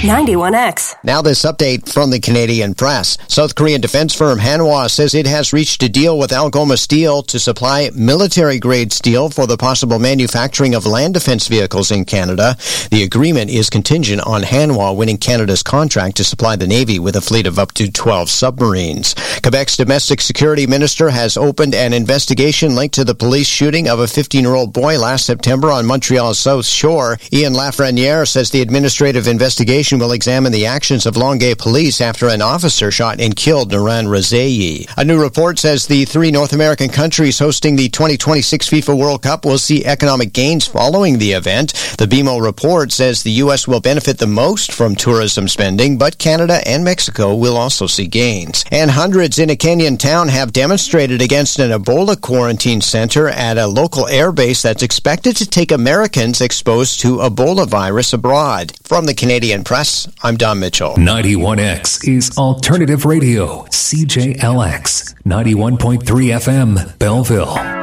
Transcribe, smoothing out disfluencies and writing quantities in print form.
91X. Now this update from the Canadian press. South Korean defense firm Hanwha says it has reached a deal with Algoma Steel to supply military-grade steel for the possible manufacturing of land defense vehicles in Canada. The agreement is contingent on Hanwha winning Canada's contract to supply the Navy with a fleet of up to 12 submarines. Quebec's domestic security minister has opened an investigation linked to the police shooting of a 15-year-old boy last September on Montreal's South Shore. Ian Lafreniere says the administrative investigation will examine the actions of Longueuil police after an officer shot and killed Naran Razei. A new report says the three North American countries hosting the 2026 FIFA World Cup will see economic gains following the event. The BMO report says the U.S. will benefit the most from tourism spending, but Canada and Mexico will also see gains. And hundreds in a Kenyan town have demonstrated against an Ebola quarantine center at a local air base that's expected to take Americans exposed to Ebola virus abroad. From the Canadian Press, I'm Don Mitchell. 91X is Alternative Radio, CJLX, 91.3 FM, Belleville.